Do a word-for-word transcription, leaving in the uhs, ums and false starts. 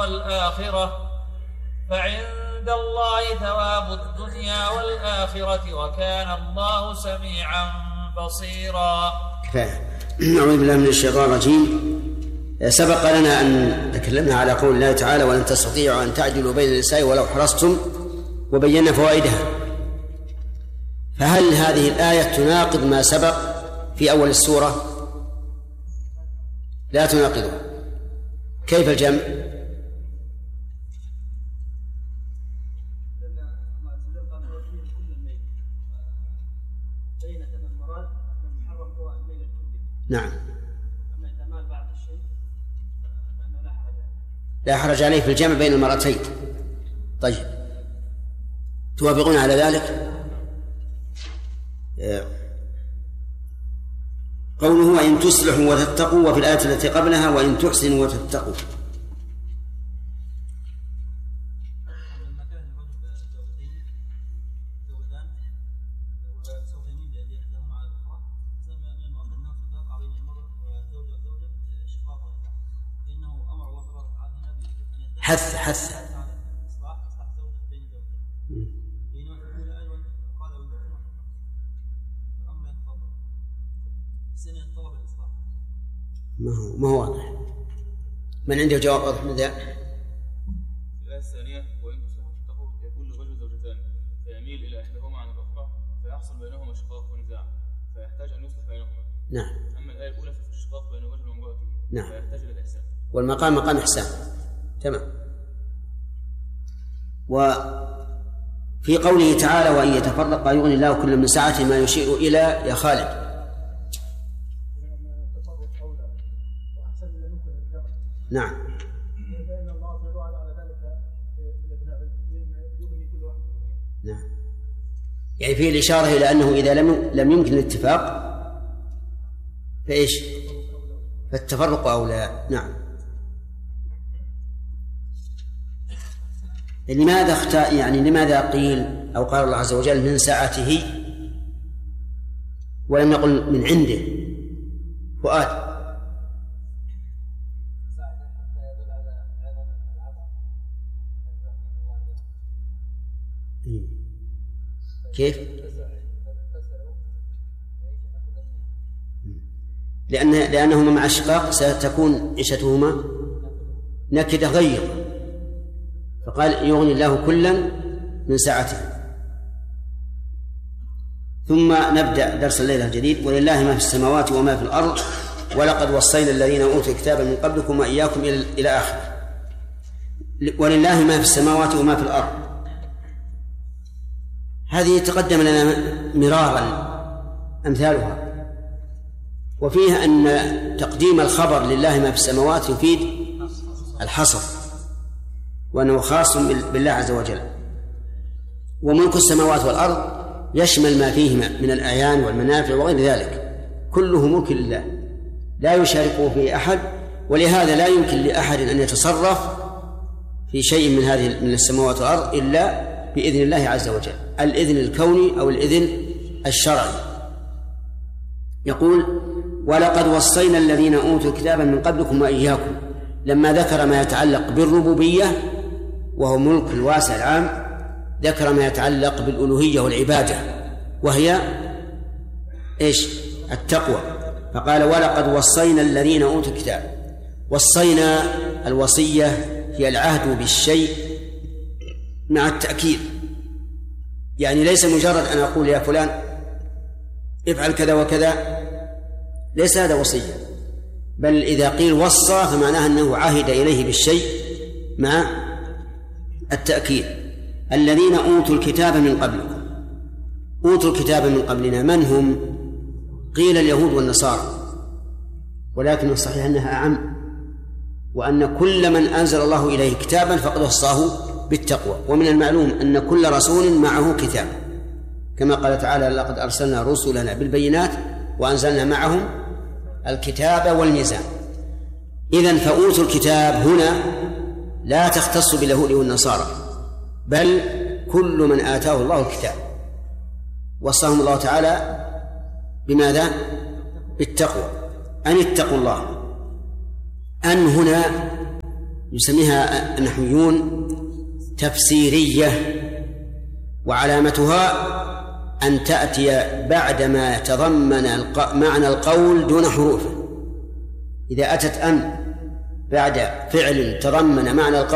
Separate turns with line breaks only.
والآخرة فعند الله ثواب الدنيا والآخرة وكان الله سميعا بصيرا.
كفاية. أعوذ بالله من الشيطان الرجيم. سبق لنا أن تكلمنا على قول الله تعالى ولن تستطيعوا أن تعدلوا بين النساء ولو حرصتم وبينا فوائدها. فهل هذه الآية تناقض ما سبق في أول السورة؟ لا تناقضه. كيف الجمع؟ نعم. لا حرج عليه في الجمع بين المرأتين. طيب، توافقون على ذلك؟ قوله وإن تصلحوا وتتقوا، وفي الآية التي قبلها وإن تحسنوا وتتقوا. حث حث ما هو ما هو واضح. من عنده جواب واضح من ذا؟
الآية الثانية وإن تصلحوا وتتقوا يكون للرجل زوجتان فيميل إلى إحداهما عن الأخرى فيحصل بينهما شقاق ونزاع فيحتاج أن يصلح بينهما.
نعم.
أما الآية الأولى ففي الشقاق بين الرجل وامرأته.
نعم.
فيحتاج إلى الإحسان.
والمقام مقام إحسان. تمام. وفي قوله تعالى وإن يتفرقا يغني الله كل من سعته ما يشير إلى يا خالد. نعم. نعم. يعني فيه الإشارة إلى أنه إذا لم لم يمكن الاتفاق فإيش؟ فالتفرق أولى. نعم. لماذا اختار يعني لماذا قيل أو قال الله عز وجل من سعته ولم يقل من عنده؟ فؤاد. كيف؟ لأن لأنهما مع الشقاق ستكون عيشتهما نكدة غير، فقال يغني الله كلا من سعته. ثم نبدأ درس الليلة الجديد. ولله ما في السماوات وما في الأرض ولقد وصينا الذين أوتوا الكتاب من قبلكم وإياكم إلى آخر. ولله ما في السماوات وما في الأرض هذه تقدم لنا مرارا أمثالها، وفيها أن تقديم الخبر لله ما في السماوات يفيد الحصر وأنه خاص بالله عز وجل. وملك السماوات والأرض يشمل ما فيهما من الأعيان والمنافع وغير ذلك، كله ملك لله لا يشاركه فيه أحد، ولهذا لا يمكن لأحد أن يتصرف في شيء من هذه من السماوات والأرض إلا بإذن الله عز وجل، الإذن الكوني أو الإذن الشرعي. يقول ولقد وصينا الذين أوتوا الكتاب من قبلكم وإياكم، لما ذكر ما يتعلق بالربوبية وهو ملك الواسع العام ذكر ما يتعلق بالألوهية والعبادة وهي إيش؟ التقوى. فقال ولقد وصينا الذين أوتوا الكتاب. وصينا الوصية هي العهد بالشيء مع التأكيد، يعني ليس مجرد أن أقول يا فلان افعل كذا وكذا، ليس هذا وصية، بل إذا قيل وصى فمعناه أنه عهد إليه بالشيء مع التأكيد. الذين أوتوا الكتاب من قبلكم. أوتوا الكتاب من قبلنا من هم؟ قيل اليهود والنصارى، ولكن الصحيح أنها أعم، وأن كل من أنزل الله إليه كتابا فقد وصاه بالتقوى. ومن المعلوم أن كل رسول معه كتاب، كما قال تعالى لقد أرسلنا رسلنا بالبينات وأنزلنا معهم الكتاب والميزان. إذن فأوتوا الكتاب هنا لا تختص باليهود والنصارى، بل كل من آتاه الله الكتاب وصاهم الله تعالى بماذا؟ بالتقوى، أن اتقوا الله. أن هنا يسميها النحويون تفسيرية، وعلامتها أن تأتي بعدما يتضمن معنى القول دون حروفه. إذا أتت أن بعد فعل تضمن معنى القول